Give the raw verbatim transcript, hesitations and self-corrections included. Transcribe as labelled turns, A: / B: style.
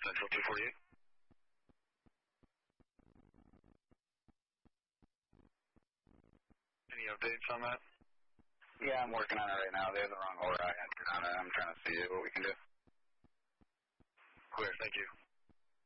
A: Central two forty-eight. Any updates on that?
B: Yeah, I'm working on it right now. They have the wrong order I entered on it. I'm trying to see what we can do.
A: Clear, thank you.